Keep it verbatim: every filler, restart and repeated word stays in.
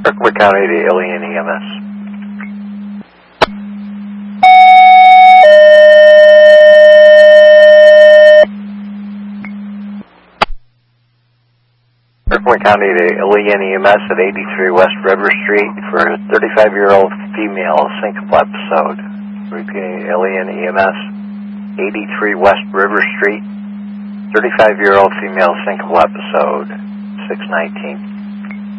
Kirkwood County to Ilion E M S. Kirkwood County to Ilion E M S at eighty-three West River Street for a thirty-five-year-old female syncope episode. Repeating, Ilion E M S, eighty-three West River Street, thirty-five-year-old female syncope episode, six nineteen.